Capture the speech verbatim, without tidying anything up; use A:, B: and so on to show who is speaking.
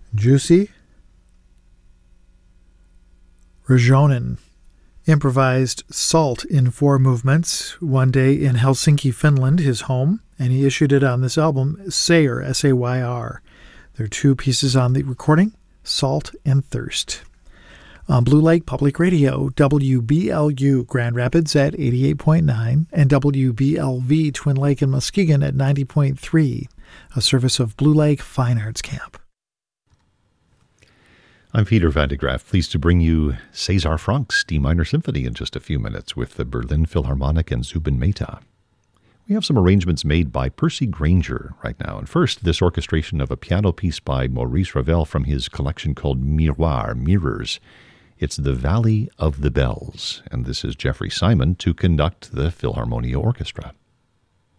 A: Jussi Rajonen improvised Salt in four movements one day in Helsinki, Finland, his home, and he issued it on this album, Sayr, S A Y R. There are two pieces on the recording, Salt and Thirst. On Blue Lake Public Radio, W B L U Grand Rapids at eighty-eight point nine and W B L V Twin Lake and Muskegon at ninety point three, a service of Blue Lake Fine Arts Camp.
B: I'm Peter Van de Graaff, pleased to bring you César Franck's D minor symphony in just a few minutes with the Berlin Philharmonic and Zubin Mehta. We have some arrangements made by Percy Granger right now. And first, this orchestration of a piano piece by Maurice Ravel from his collection called Miroir, Mirrors. It's The Valley of the Bells, and this is Jeffrey Simon to conduct the Philharmonia Orchestra.